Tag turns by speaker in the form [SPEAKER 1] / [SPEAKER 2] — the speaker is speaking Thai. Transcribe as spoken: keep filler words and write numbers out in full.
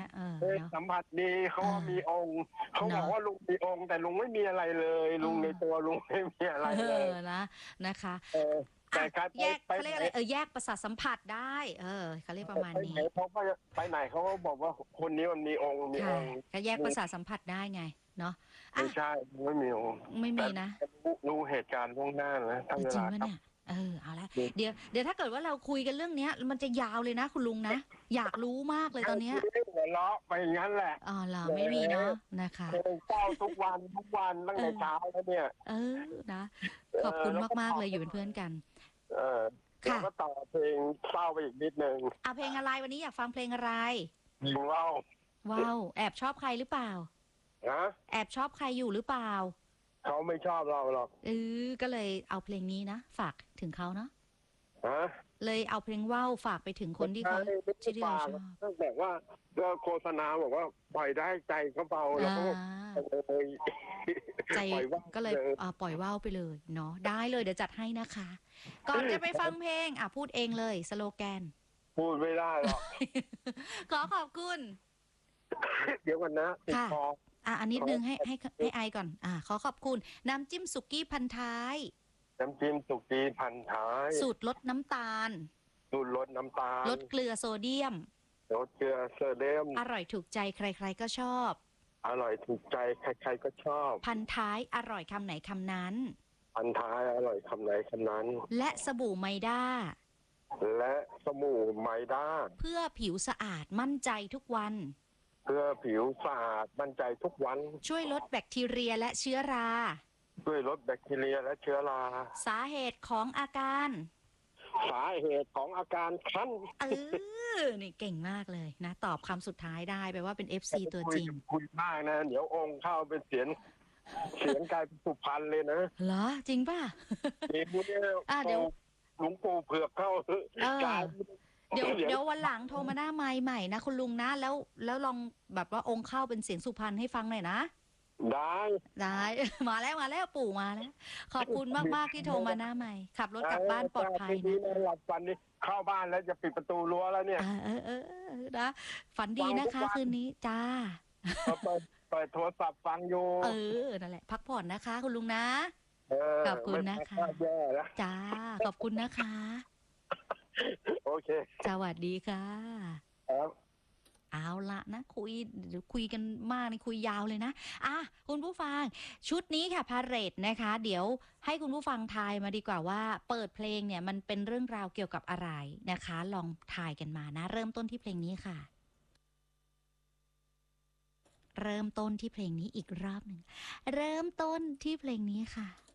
[SPEAKER 1] งี้ยเออเนาะ
[SPEAKER 2] สัมผัสดีเขาว่ามีองค์เขาบอก
[SPEAKER 1] เนาะ
[SPEAKER 2] ว่าลุงมีองค์แต่ลุงไม่มีอะไรเลย
[SPEAKER 1] เอ
[SPEAKER 2] ลุงใน
[SPEAKER 1] อ
[SPEAKER 2] ตัวลุงไม่มีอะไร
[SPEAKER 1] เอ
[SPEAKER 2] เลย
[SPEAKER 1] อนะนะคะ
[SPEAKER 2] เออ
[SPEAKER 1] อ่ะ
[SPEAKER 2] แต่การไป
[SPEAKER 1] แยก
[SPEAKER 2] ไปไหน
[SPEAKER 1] เขาเรียกอะไรเออแยกประสาทสัมผัสได้เออเขาเรียกประมาณ
[SPEAKER 2] ไปไหน
[SPEAKER 1] นี้
[SPEAKER 2] เขาก็ไปไหนเขาก็บอกว่าคนนี้มันมีองค์มีอ
[SPEAKER 1] ค่ะ
[SPEAKER 2] งค์
[SPEAKER 1] ก็แยกประสาทสัมผัสได้ไงเนาะอ่ะ
[SPEAKER 2] ไม่ใช่ไม่มีองค์แต่
[SPEAKER 1] ไม่มีนะ
[SPEAKER 2] รู้รู้เหตุการณ์ล่วงหน้านะถ้า
[SPEAKER 1] เออ
[SPEAKER 2] เวลาครับ
[SPEAKER 1] จริงปะเนี่ยเออเอาละเดี๋ยวเดี๋ยวถ้าเกิดว่าเราคุยกันเรื่องเนี้ยมันจะยาวเลยนะคุณลุงนะอยากรู้มากเลยตอนเนี้ย
[SPEAKER 2] หัวเราะไปงั้นแหละ
[SPEAKER 1] อ๋อเหรอ
[SPEAKER 2] แหม
[SPEAKER 1] ไม่มีเนาะนะคะ
[SPEAKER 2] เศร้าทุกวันทุกวันตั้ง
[SPEAKER 1] เออ
[SPEAKER 2] แต่เช้าแล้วเนี่ย
[SPEAKER 1] เออนะ
[SPEAKER 2] เอ
[SPEAKER 1] ขอบคุณ
[SPEAKER 2] อแล้วก็
[SPEAKER 1] มากๆ
[SPEAKER 2] ต่อ
[SPEAKER 1] เลยอยู่เป็นเพื่อนกัน
[SPEAKER 2] เออแล้ว
[SPEAKER 1] ค่ะ
[SPEAKER 2] ก็ต่อเพลงเศร้าไปอีกนิดนึง
[SPEAKER 1] อ่ะเพลงอะไรวันนี้อยากฟังเพลงอะไร
[SPEAKER 2] ยิงเล่า
[SPEAKER 1] ว้าวแอบชอบใครหรือเปล่า
[SPEAKER 2] ฮะ
[SPEAKER 1] แอบชอบใครอยู่หรือเปล่า
[SPEAKER 2] เขาไม่ชอบเราหรอก
[SPEAKER 1] เออก็เลยเอาเพลงนี้นะฝากถึงเขาเนาะ
[SPEAKER 2] ฮะ
[SPEAKER 1] เลยเอาเพลงว่าวฝากไปถึงคนที่เขาที่ที่เราชอบ
[SPEAKER 2] ตั้งแต่ว่าก็โฆษณาบอกว่าปล่อยได้ใจเขาเบาแล้วก็เลย
[SPEAKER 1] ใจ
[SPEAKER 2] ปล่อยว่า
[SPEAKER 1] ก็เลยอ่าปล่อยว่าวไปเลยเนาะได้เลยเดี๋ยวจัดให้นะคะ ก่อนจะไปฟังเพลงอ่ะพูดเองเลยสโลแกน
[SPEAKER 2] พูดไม่ได้หรอก
[SPEAKER 1] ขอขอบคุณ
[SPEAKER 2] เดี๋ยวกันนะติด
[SPEAKER 1] ค่ะ
[SPEAKER 2] คอ
[SPEAKER 1] อ่ะอันนิดนึงให้ให้ให้ไอก่อนอ่ะขอขอบคุณน้ำจิ้มสุกี้พันท้าย
[SPEAKER 2] น้ำจิ้มสุกี้พันท้าย
[SPEAKER 1] สูตรลดน้ำตาล
[SPEAKER 2] สูตรลดน้ำตาล
[SPEAKER 1] ลดเกลือโซเดียม
[SPEAKER 2] ลดเกลือเซเดียม
[SPEAKER 1] อร่อยถูกใจใครๆก็ชอบ
[SPEAKER 2] อร่อยถูกใจใครๆก็ชอบ
[SPEAKER 1] พันท้ายอร่อยคำไหนคำนั้น
[SPEAKER 2] พันท้ายอร่อยคำไหนคำนั้น
[SPEAKER 1] และสบู่ไมด้า
[SPEAKER 2] และสบู่ไมด้า
[SPEAKER 1] เพื่อผิวสะอาดมั่นใจทุกวัน
[SPEAKER 2] เพื่อผิวสะอาดมั่นใจทุกวัน
[SPEAKER 1] ช่วยลดแบคทีเรียและเชื้อรา
[SPEAKER 2] ช่วยลดแบคทีเรียและเชื้อรา
[SPEAKER 1] สาเหตุของอาการ
[SPEAKER 2] สาเหตุของอาการคัน
[SPEAKER 1] เออ นี่เก่งมากเลยนะ ตอบคำสุดท้ายได้แปลว่าเป็น เอฟ ซี ตัวจริง
[SPEAKER 2] คุยมากนะ เดี๋ยวองค์เข้าเป็นเสียงเสียงกลายเป็นสุพรรณเลยนะ
[SPEAKER 1] เหรอ จริงป่ะ
[SPEAKER 2] เดี๋ยวนี้
[SPEAKER 1] อ่ะเดี๋ยว
[SPEAKER 2] หลวงปู่เผือกเข้า
[SPEAKER 1] เออ
[SPEAKER 2] กลาย
[SPEAKER 1] เดี๋ยวเดี๋ยววันหลังโทรมาหน้าไมค์ใหม่นะคุณลุงนะ แล้วแล้วลองแบบว่าองค์เข้าเป็นเสียงสุพรรณให้ฟังหน่อยนะ
[SPEAKER 2] ได้
[SPEAKER 1] ได้ มาแล้วมาแล้วปู่มาแล้ว ขอบคุณมากๆที่โทรมาหน้าใหม่ ขับรถกลับบ้านปลอดภัย
[SPEAKER 2] ดี
[SPEAKER 1] นะ
[SPEAKER 2] นะหลับฝันนี้เข้าบ้านแล้วจะปิดประตูรั้วแล้วเนี่ย
[SPEAKER 1] เออเออเออเออนะฝันดีนะคะคืนนี้จ้า
[SPEAKER 2] เปิดเปิดโทรศัพท์ฟังอยู่
[SPEAKER 1] เออนั่นแหละ พักผ่อนนะคะ คุณลุงนะ
[SPEAKER 2] เออ
[SPEAKER 1] ขอบคุณนะคะ
[SPEAKER 2] ไม่แย่แล้ว
[SPEAKER 1] จ้า ขอบคุณนะคะ
[SPEAKER 2] โอเค
[SPEAKER 1] สวัสดีค่ะ
[SPEAKER 2] ครับ
[SPEAKER 1] เอาละนะคุยเดี๋ยวคุยกันมากนี่คุยยาวเลยนะอ่ะคุณผู้ฟังชุดนี้ค่ะพาเหรดนะคะ เดี๋ยวให้คุณผู้ฟังทายมาดีกว่าว่าเปิดเพลงเนี่ยมันเป็นเรื่องราวเกี่ยวกับอะไรนะคะ ลองทายกันมานะ เริ่มต้นที่เพลงนี้ค่ะ เริ่มต้นที่เพลงนี้อีกรอบหนึ่งเริ่มต้นที่เพลงนี้ค่ะ